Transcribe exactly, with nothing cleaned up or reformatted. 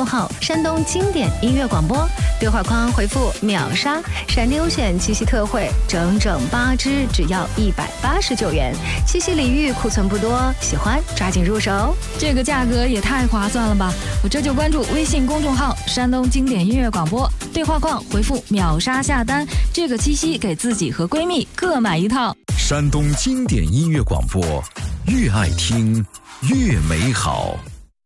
众号山东经典音乐广播，对话框回复秒杀，闪电优选七夕特惠，整整八支只要一百八十九元。七夕礼遇库存不多，喜欢抓紧入手。 这个价格也太划算了吧！我这就关注微信公众号山东经典音乐广播，对话框回复秒杀下单，这个七夕给自己和闺蜜各买一套。 山东经典音乐广播，越爱听越美好。